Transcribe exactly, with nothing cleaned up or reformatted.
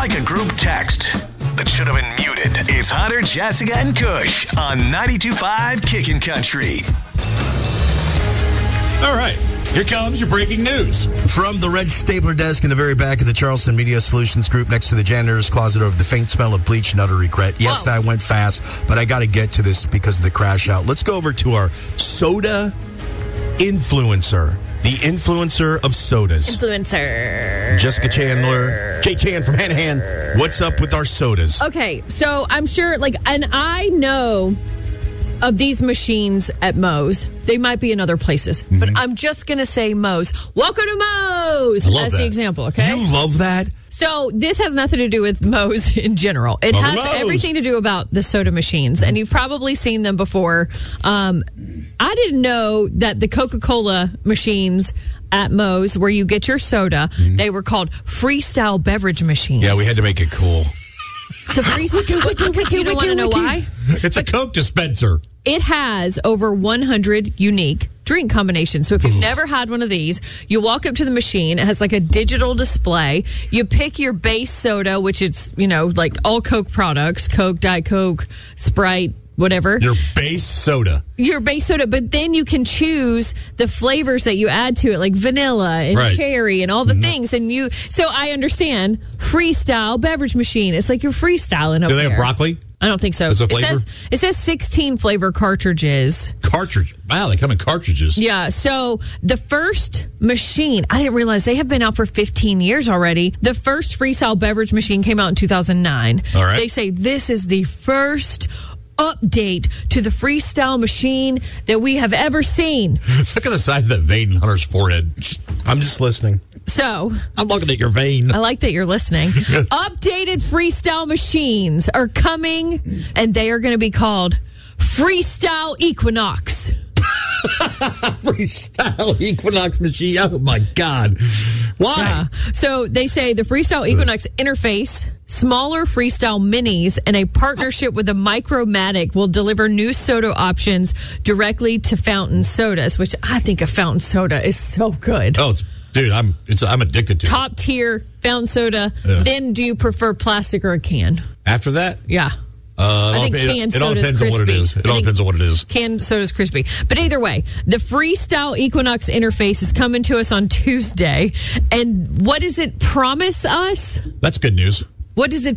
like a group text that should have been muted. It's Hunter, Jessica, and Kush on ninety-two point five Kickin' Country. All right. Here comes your breaking news. From the red stapler desk in the very back of the Charleston Media Solutions Group next to the janitor's closet over the faint smell of bleach and utter regret. Yes, Whoa. that went fast, but I got to get to this because of the crash out. Let's go over to our soda influencer. The influencer of sodas. Influencer. Jessica Chandler. Jay Chan from Hanahan. What's up with our sodas? Okay, so I'm sure, like, and I know of these machines at Moe's. They might be in other places, mm-hmm. but I'm just going to say Moe's. Welcome to Moe's as that. the example, okay? You love that? So this has nothing to do with Moe's in general. It Love has Moe's. everything to do about the soda machines, and you've probably seen them before. Um, I didn't know that the Coca-Cola machines at Moe's, where you get your soda, mm-hmm. they were called freestyle beverage machines. Yeah, we had to make it cool. It's a freestyle. You don't want to know why? It's a Coke dispenser. It has over one hundred unique drink combinations. So if you've never had one of these, you walk up to the machine. It has like a digital display. You pick your base soda, which it's, you know, like all Coke products, Coke, Diet Coke, Sprite, whatever. Your base soda. Your base soda, but then you can choose the flavors that you add to it, like vanilla and right. cherry and all the mm-hmm. things. And you, so I understand freestyle beverage machine. It's like you're freestyling up Do they there. have broccoli? I don't think so. As a it flavor? says it says sixteen flavor cartridges. Cartridge. Wow, they come in cartridges. Yeah. So the first machine, I didn't realize they have been out for fifteen years already. The first freestyle beverage machine came out in two thousand nine. All right. They say this is the first update to the freestyle machine that we have ever seen. Look at the size of that vein in Hunter's forehead. I'm just listening. So I'm looking at your vein. I like that you're listening. Updated freestyle machines are coming, and they are going to be called Freestyle Equinox. Freestyle Equinox machine. Oh my God. Why? Yeah. So they say the Freestyle Equinox interface, smaller freestyle minis, and a partnership with a Micromatic will deliver new soda options directly to fountain sodas, which I think a fountain soda is so good. Oh, it's dude, I'm it's I'm addicted to Top it. tier fountain soda. Yeah. Then do you prefer plastic or a can? After that? Yeah. Uh, I think it, canned it all soda's depends on what it crispy. is. It I all think depends on what it is. Canned soda's crispy. But either way, the Freestyle Equinox interface is coming to us on Tuesday. And what does it promise us? That's good news. What does it